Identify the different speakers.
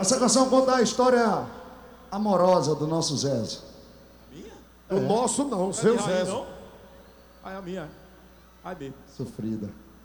Speaker 1: Essa canção conta a história amorosa do nosso Zezo.
Speaker 2: O nosso não, o seu Zé.
Speaker 3: Não? Ai, a minha. Ai, mesmo.
Speaker 1: Sofrida.